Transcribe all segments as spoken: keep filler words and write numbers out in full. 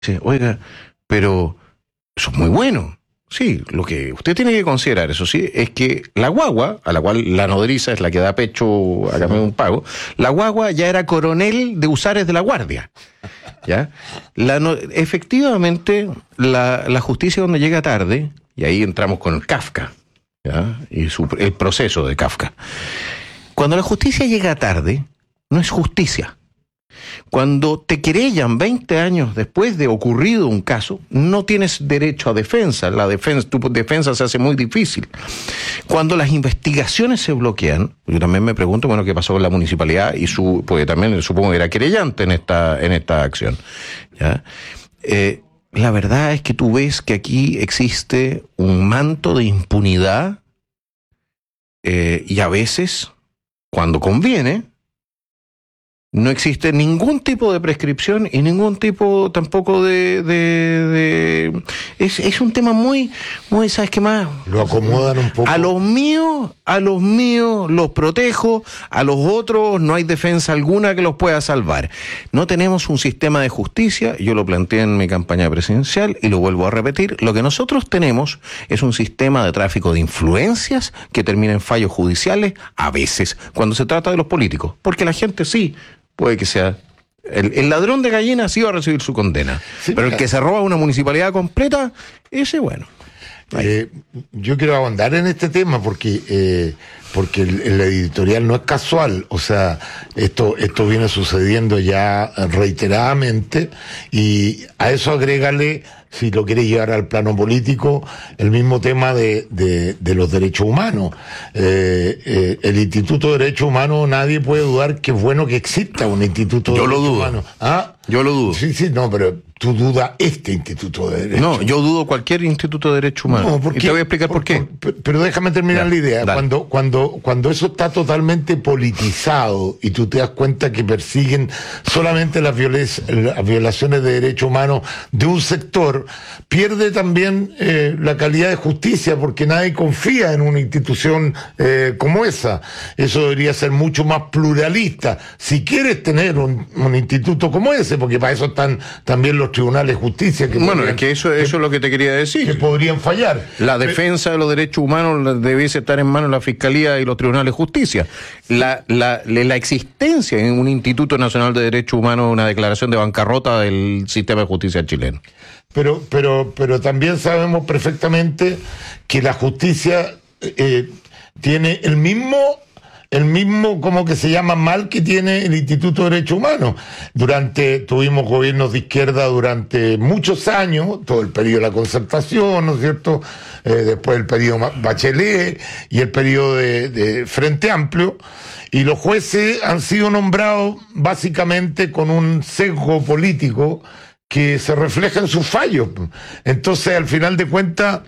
Sí, oiga, pero eso es muy bueno. Sí, lo que usted tiene que considerar, eso sí, es que la guagua, a la cual la nodriza es la que da pecho a cambio de un pago, la guagua ya era coronel de Husares de la Guardia. ¿Ya? La no, efectivamente, la, la justicia cuando llega tarde, y ahí entramos con el Kafka, ¿ya? Y su, el proceso de Kafka. Cuando la justicia llega tarde, no es justicia. Cuando te querellan veinte años después de ocurrido un caso, no tienes derecho a defensa. La defensa, tu defensa se hace muy difícil. Cuando las investigaciones se bloquean, yo también me pregunto, bueno, qué pasó con la municipalidad y su, porque también supongo que era querellante en esta, en esta acción. ¿Ya? Eh, la verdad es que tú ves que aquí existe un manto de impunidad eh, y a veces, cuando conviene, no existe ningún tipo de prescripción y ningún tipo tampoco de... de, de es, es un tema muy, muy, ¿sabes qué más? Lo acomodan un poco. A los míos, a los míos los protejo, a los otros no hay defensa alguna que los pueda salvar. No tenemos un sistema de justicia, yo lo planteé en mi campaña presidencial y lo vuelvo a repetir, lo que nosotros tenemos es un sistema de tráfico de influencias que termina en fallos judiciales, a veces, cuando se trata de los políticos, porque la gente sí... Puede que sea... El, el ladrón de gallinas sí va a recibir su condena. Sí, pero el que se roba una municipalidad completa, ese bueno. Eh, yo quiero ahondar en este tema porque eh, porque el, el editorial no es casual. O sea, esto, esto viene sucediendo ya reiteradamente y a eso agrégale, si lo quiere llevar al plano político, el mismo tema de, de, de los derechos humanos. Eh, eh, el Instituto de Derechos Humanos, nadie puede dudar que es bueno que exista un Instituto de yo Derechos lo dudo. Humanos. ¿Ah? Yo lo dudo. Sí, sí, no, pero tú dudas este Instituto de Derechos Humanos. No, yo dudo cualquier Instituto de Derechos Humanos. No, porque, y te voy a explicar por, por qué. Por, pero déjame terminar dale, la idea. Dale. Cuando, cuando, cuando eso está totalmente politizado y tú te das cuenta que persiguen solamente las, las violaciones de derechos humanos de un sector, pierde también eh, la calidad de justicia, porque nadie confía en una institución eh, como esa. Eso debería ser mucho más pluralista. Si quieres tener un, un instituto como ese, porque para eso están también los tribunales de justicia. Que bueno, podrían, es que eso, eso es lo que te quería decir. Que podrían fallar. La defensa de los derechos humanos debiese estar en manos de la Fiscalía y los tribunales de justicia. La, la, la existencia en un Instituto Nacional de Derechos Humanos es una declaración de bancarrota del sistema de justicia chileno. Pero, pero, pero también sabemos perfectamente que la justicia eh, tiene el mismo... el mismo, como que se llama, mal que tiene el Instituto de Derechos Humanos. Durante, tuvimos gobiernos de izquierda durante muchos años, todo el periodo de la Concertación, ¿no es cierto? Eh, después el periodo Bachelet y el periodo de, de Frente Amplio, y los jueces han sido nombrados básicamente con un sesgo político que se refleja en sus fallos. Entonces, al final de cuentas,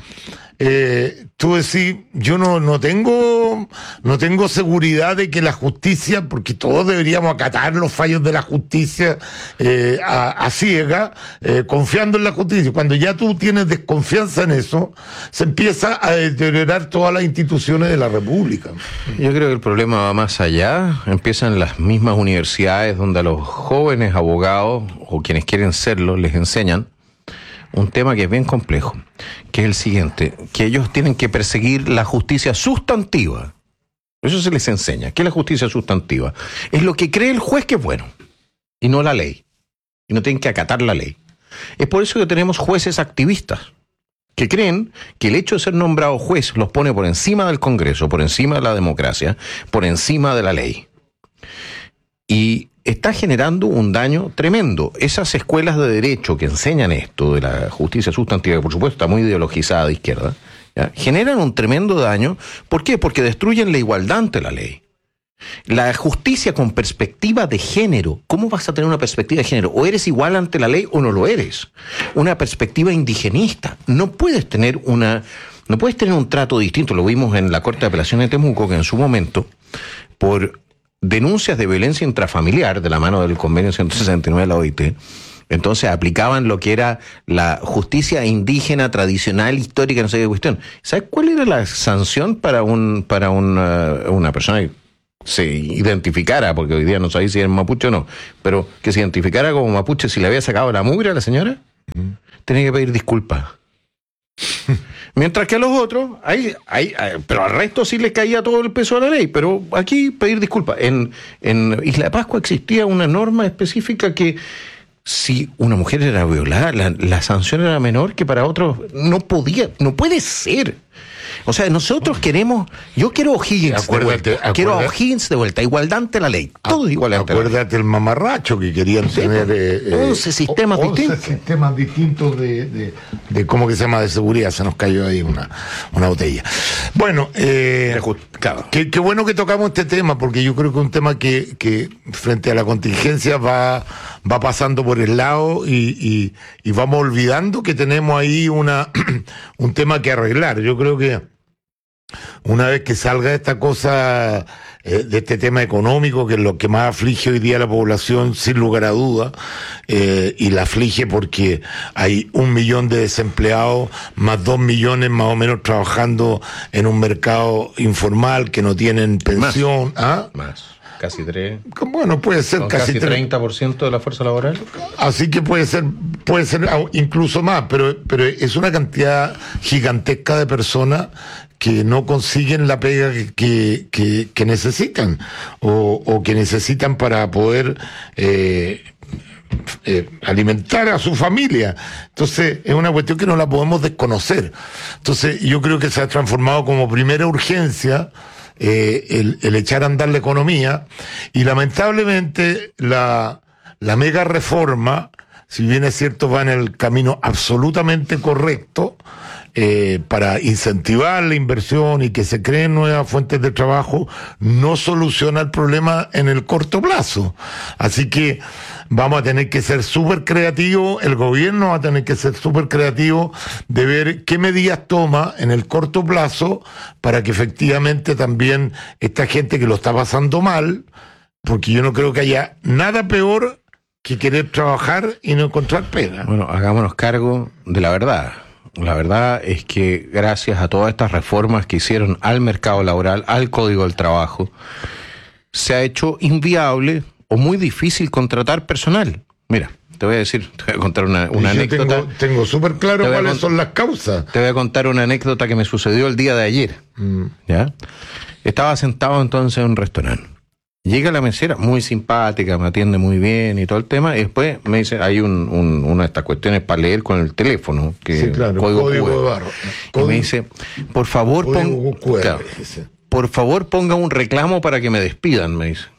Eh, tú decís, yo no, no tengo no tengo seguridad de que la justicia, porque todos deberíamos acatar los fallos de la justicia eh, a, a ciega, eh, confiando en la justicia. Cuando ya tú tienes desconfianza en eso, se empieza a deteriorar todas las instituciones de la República. Yo creo que el problema va más allá. Empiezan las mismas universidades donde a los jóvenes abogados, o quienes quieren serlo, les enseñan un tema que es bien complejo, que es el siguiente, que ellos tienen que perseguir la justicia sustantiva. Eso se les enseña. ¿Qué es la justicia sustantiva? Es lo que cree el juez que es bueno, y no la ley. Y no tienen que acatar la ley. Es por eso que tenemos jueces activistas, que creen que el hecho de ser nombrado juez los pone por encima del Congreso, por encima de la democracia, por encima de la ley. Y está generando un daño tremendo. Esas escuelas de derecho que enseñan esto de la justicia sustantiva, que por supuesto está muy ideologizada de izquierda, ¿ya?, generan un tremendo daño. ¿Por qué? Porque destruyen la igualdad ante la ley. La justicia con perspectiva de género. ¿Cómo vas a tener una perspectiva de género? O eres igual ante la ley o no lo eres. Una perspectiva indigenista. No puedes tener una, no puedes tener un trato distinto. Lo vimos en la Corte de Apelaciones de Temuco, que en su momento, por denuncias de violencia intrafamiliar de la mano del convenio ciento sesenta y nueve de la O I T, entonces aplicaban lo que era la justicia indígena tradicional, histórica, no sé qué cuestión. ¿Sabes cuál era la sanción para un para una, una persona que se identificara, porque hoy día no sabéis si es mapuche o no, pero que se identificara como mapuche si le había sacado la mugre a la señora? tenés que pedir disculpas. Mientras que a los otros, hay, hay, hay, pero al resto sí les caía todo el peso de la ley, pero aquí pedir disculpas. En, en Isla de Pascua existía una norma específica que si una mujer era violada, la, la sanción era menor, que para otros no podía, no puede ser. O sea, nosotros queremos, yo quiero O'Higgins de vuelta, acuérdate. quiero a O'Higgins de vuelta, igualdad ante la ley, todo igual ante acuérdate la ley. el mamarracho que querían sí, tener eh, once sistemas once distintos. sistemas distintos de, de, de, ¿cómo que se llama? De seguridad, se nos cayó ahí una, una botella. Bueno, eh, claro. qué, qué bueno que tocamos este tema, porque yo creo que es un tema que, que frente a la contingencia va, va pasando por el lado y, y, y vamos olvidando que tenemos ahí una un tema que arreglar. Yo creo que una vez que salga esta cosa, eh, de este tema económico, que es lo que más aflige hoy día a la población, sin lugar a duda, eh, y la aflige porque hay un millón de desempleados, más dos millones más o menos trabajando en un mercado informal que no tienen pensión. Más. ¿Ah? Más. Casi tres. Bueno, puede ser casi, casi treinta por ciento de la fuerza laboral. Así que puede ser, puede ser incluso más, pero, pero es una cantidad gigantesca de personas que no consiguen la pega que, que, que, que necesitan o, o que necesitan para poder eh, eh, alimentar a su familia. Entonces es una cuestión que no la podemos desconocer. Entonces yo creo que se ha transformado como primera urgencia eh, el, el echar a andar la economía, y lamentablemente la, la mega reforma, si bien es cierto va en el camino absolutamente correcto, Eh, para incentivar la inversión y que se creen nuevas fuentes de trabajo, no soluciona el problema en el corto plazo. Así que vamos a tener que ser súper creativos, el gobierno va a tener que ser súper creativo de ver qué medidas toma en el corto plazo para que efectivamente también esta gente que lo está pasando mal, porque yo no creo que haya nada peor que querer trabajar y no encontrar pega. Bueno, hagámonos cargo de la verdad. La verdad es que gracias a todas estas reformas que hicieron al mercado laboral, al Código del Trabajo, se ha hecho inviable o muy difícil contratar personal. Mira, te voy a decir, te voy a contar una, una anécdota. Tengo, tengo súper claro cuáles son las causas. Te voy a contar una anécdota que me sucedió el día de ayer. Mm. ¿Ya? Estaba sentado entonces en un restaurante. Llega la mesera, muy simpática, me atiende muy bien y todo el tema, y después me dice, hay un, un, una de estas cuestiones para leer con el teléfono, que sí, claro, código, código de barro. Y código, me dice, por favor, pon, claro, por favor ponga un reclamo para que me despidan, me dice.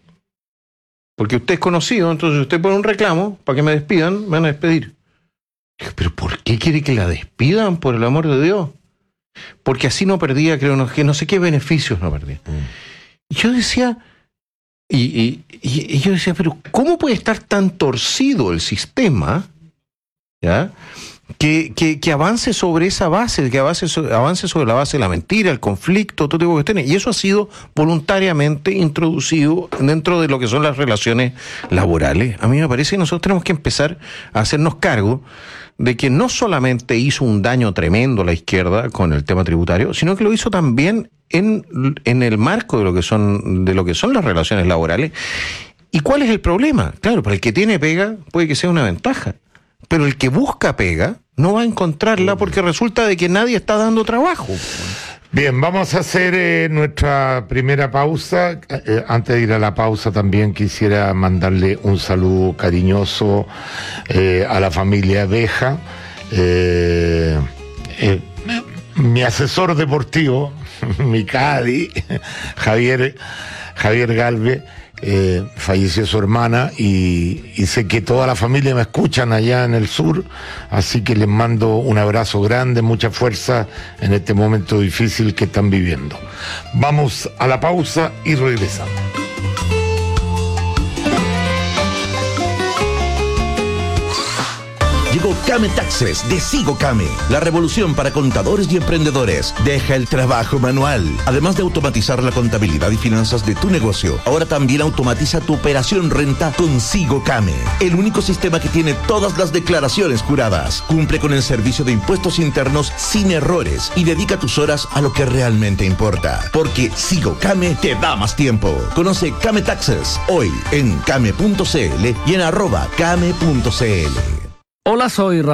Porque usted es conocido, entonces usted pone un reclamo para que me despidan, me van a despedir. Pero ¿por qué quiere que la despidan, por el amor de Dios? Porque así no perdía, creo, no, que no sé qué beneficios no perdía. Mm. Y yo decía... Y, y, y yo decía, pero ¿cómo puede estar tan torcido el sistema, ¿ya? Que, que, que avance sobre esa base, que avance sobre, avance sobre la base de la mentira, el conflicto, todo tipo de cuestiones? Y eso ha sido voluntariamente introducido dentro de lo que son las relaciones laborales. A mí me parece que nosotros tenemos que empezar a hacernos cargo de que no solamente hizo un daño tremendo a la izquierda con el tema tributario, sino que lo hizo también en, en el marco de lo que son, de lo que son las relaciones laborales. ¿Y cuál es el problema? Claro, para el que tiene pega puede que sea una ventaja, pero el que busca pega no va a encontrarla porque resulta de que nadie está dando trabajo. Bien, vamos a hacer eh, nuestra primera pausa. Eh, antes de ir a la pausa también quisiera mandarle un saludo cariñoso eh, a la familia Beja. Eh, eh, mi asesor deportivo, mi Cadi, Javier, Javier Galvez, eh, falleció su hermana y, y sé que toda la familia me escuchan allá en el sur, así que les mando un abrazo grande, mucha fuerza en este momento difícil que están viviendo. Vamos a la pausa y regresamos. Llegó Came Taxes de Sigo Came, la revolución para contadores y emprendedores. Deja el trabajo manual. Además de automatizar la contabilidad y finanzas de tu negocio, ahora también automatiza tu operación renta con Sigo Came, el único sistema que tiene todas las declaraciones juradas. Cumple con el servicio de impuestos internos sin errores y dedica tus horas a lo que realmente importa. Porque Sigo Came te da más tiempo. Conoce Came Taxes hoy en came punto cl y en arroba came punto cl. Hola, soy Rafael.